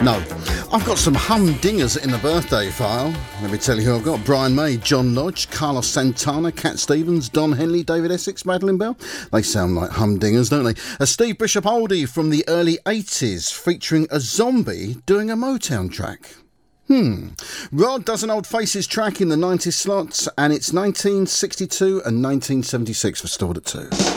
No. I've got some humdingers in the birthday file. Let me tell you who I've got. Brian May, John Lodge, Carlos Santana, Cat Stevens, Don Henley, David Essex, Madeline Bell. They sound like humdingers, don't they? A Steve Bishop oldie from the early 80s featuring a zombie doing a Motown track. Rod does an Old Faces track in the 90s slots, and it's 1962 and 1976 for Stored at 2.